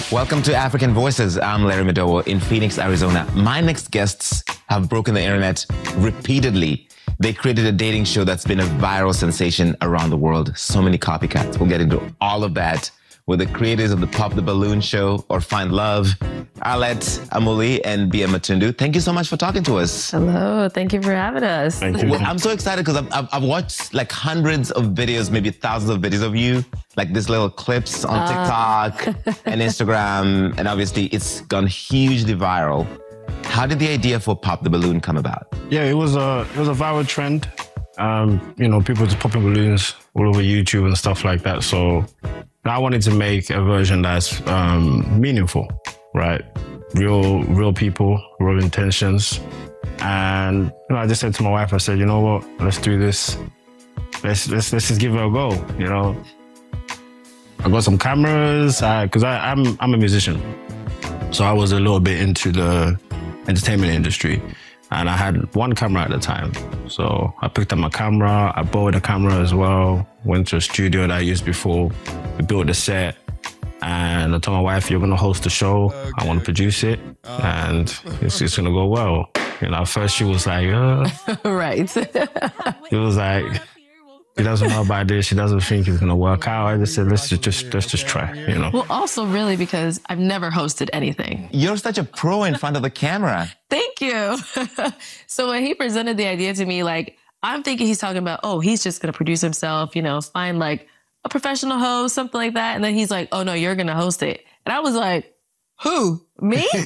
Welcome to African Voices. I'm Larry Madowo in Phoenix, Arizona. My next guests have broken the internet repeatedly. They created a dating show that's been a viral sensation around the world. So many copycats. We'll get into all of that with the creators of the Pop the Balloon show or Find Love, Alette Amuli and Bia Matundu. Thank you so much for talking to us. Hello, thank you for having us. Thank you. Well, I'm so excited because I've watched like hundreds of videos, maybe thousands of videos of you, like these little clips on TikTok and Instagram, and obviously it's gone hugely viral. How did the idea for Pop the Balloon come about? Yeah, it was a viral trend. People just popping balloons all over YouTube and stuff like that. So I wanted to make a version that's meaningful, right? Real people, real intentions. And I just said to my wife, I said, you know what, let's do this. Let's just give it a go, you know. I got some cameras, because I'm a musician. So I was a little bit into the entertainment industry. And I had one camera at the time. So I picked up my camera, I borrowed a camera as well, went to a studio that I used before, we built a set, and I told my wife, you're gonna host the show, I wanna produce it, and it's gonna go well. At first she was like, Right. It was like, she doesn't know about this, she doesn't think it's gonna work out. I just said, let's just try, Well, also really because I've never hosted anything. You're such a pro in front of the camera. Thank you. So when he presented the idea to me, like, I'm thinking he's talking about, he's just going to produce himself, find like a professional host, something like that. And then he's like, oh no, you're going to host it. And I was like, who? Me?